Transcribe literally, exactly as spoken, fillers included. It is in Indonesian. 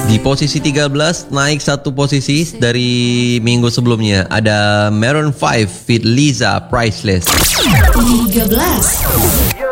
Di posisi tiga belas naik satu posisi dari minggu sebelumnya. Ada Maroon five feat. Lisa, Priceless. tiga belas.